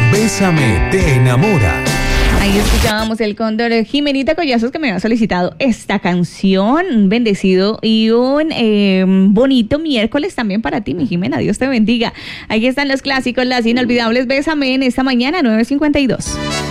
Bésame te enamora. Ahí escuchábamos el Cóndor, Jimenita Collazos, que me había solicitado esta canción. Un bendecido y un bonito miércoles también para ti, mi Jimena. Dios te bendiga. Aquí están los clásicos, las inolvidables. Bésame en esta mañana, 9:52.